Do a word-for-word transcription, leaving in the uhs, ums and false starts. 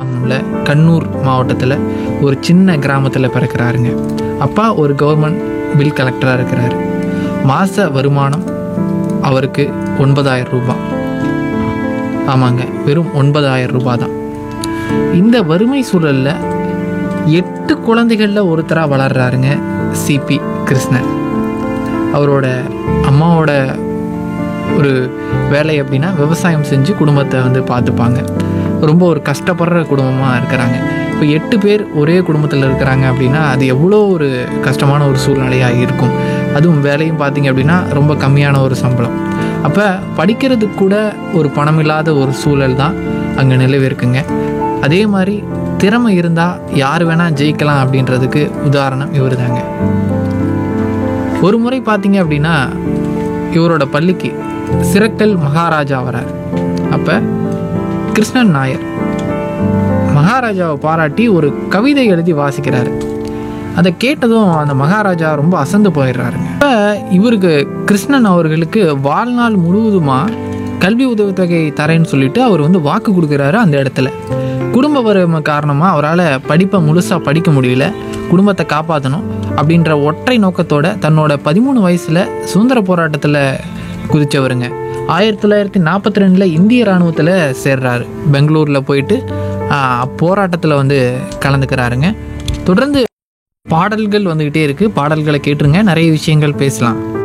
மாநிலம்ல கண்ணூர் மாவட்டத்தில் ஒரு சின்ன கிராமத்தில் பிறக்கிறாருங்க. அப்பா ஒரு கவர்மெண்ட் பில் கலெக்டராக இருக்கிறாரு. மாத வருமானம் அவருக்கு ஒன்பதாயிரம் ரூபாய். ஆமாங்க, வெறும் ஒன்பதாயிரம் ரூபாய் தான். இந்த வறுமை சூழலில் எட்டு குழந்தைகளில் ஒருத்தராக வளர்றாருங்க சிபி கிருஷ்ணன். அவரோட அம்மாவோட ஒரு வேலை அப்படின்னா விவசாயம் செஞ்சு குடும்பத்தை வந்து பார்த்துப்பாங்க. ரொம்ப ஒரு கஷ்டப்படுற குடும்பமாக இருக்கிறாங்க. இப்போ எட்டு பேர் ஒரே குடும்பத்தில் இருக்கிறாங்க அப்படின்னா அது எவ்வளோ ஒரு கஷ்டமான ஒரு சூழ்நிலையாக இருக்கும். அதுவும் வேலையும் பார்த்திங்க அப்படின்னா ரொம்ப கம்மியான ஒரு சம்பளம். அப்போ படிக்கிறதுக்கு கூட ஒரு பணம் இல்லாத ஒரு சூழல் தான் அங்கே நிலவிருக்குங்க. அதே மாதிரி திறமை இருந்தால் யார் வேணால் ஜெயிக்கலாம் அப்படின்றதுக்கு உதாரணம் இவர் தாங்க. ஒரு முறை பார்த்திங்க அப்படின்னா இவரோட பள்ளிக்கு சிறக்கல் மகாராஜா வரார். அப்போ கிருஷ்ணன் நாயர் மகாராஜாவை பாராட்டி ஒரு கவிதை எழுதி வாசிக்கிறாரு. அதை கேட்டதும் அந்த மகாராஜா ரொம்ப அசந்து போயிடுறாருங்க. இப்போ இவருக்கு கிருஷ்ணன் அவர்களுக்கு வாழ்நாள் முழுவதுமாக கல்வி உதவித்தொகை தரேன்னு சொல்லிட்டு அவர் வந்து வாக்கு கொடுக்குறாரு. அந்த இடத்துல குடும்ப வறுமை காரணமாக அவரால் படிப்பை முழுசாக படிக்க முடியல. குடும்பத்தை காப்பாற்றணும் அப்படின்ற ஒற்றை நோக்கத்தோட தன்னோட பதிமூணு வயசில் சுதந்திர போராட்டத்தில் குதித்தவருங்க. ஆயிரத்தி தொள்ளாயிரத்தி நாற்பத்தி ரெண்டில் இந்திய இராணுவத்தில் சேர்றாரு. பெங்களூரில் போயிட்டு போராட்டத்தில் வந்து கலந்துக்கிறாருங்க. தொடர்ந்து பாடல்கள் வந்துக்கிட்டே இருக்குது. பாடல்களை கேட்டுருங்க, நிறைய விஷயங்கள் பேசலாம்.